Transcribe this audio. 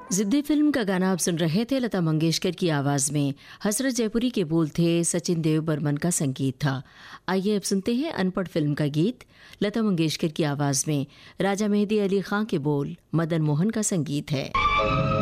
जिद्दी फिल्म का गाना आप सुन रहे थे। लता मंगेशकर की आवाज में हसरत जयपुरी के बोल थे, सचिन देव बर्मन का संगीत था। आइए अब सुनते हैं अनपढ़ फिल्म का गीत। लता मंगेशकर की आवाज में राजा मेहदी अली खां के बोल, मदन मोहन का संगीत है।